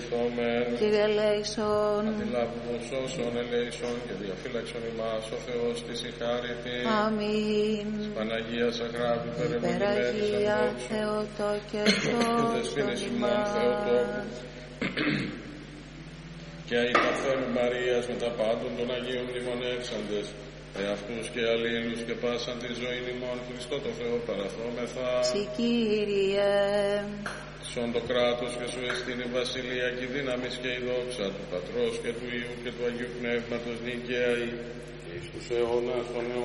ευχαριστόμεν. Κύριε ελέησον. Αντιλάβουμε όσων ελέησον και διαφύλαξον ημάς ο Θεός της η χάρητη. Αμήν. Παναγίας αγράπη Υπεραγία Θεοτό και του δεσποίνης ημών Θεοτόκου και η Παρθένου Μαρίας με τα πάντων των Αγίων μνημονεύσαντες εαυτούς και αλλήλους και πάσαν τη ζωή ημών Χριστό το Θεό παραθρώμεθα. Συ Κύριε. Σον το κράτος και σου εστίν η βασιλεία και η δύναμις και η δόξα του Πατρός και του Υιού και του Αγίου Πνεύματος νικαία εις τους αιώνας των αιώνων.